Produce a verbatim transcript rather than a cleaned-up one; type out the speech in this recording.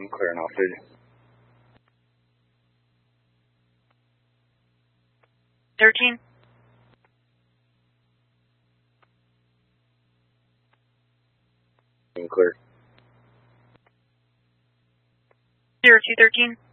I'm clearing off vision. Thirteen. I'm clear. Zero two thirteen.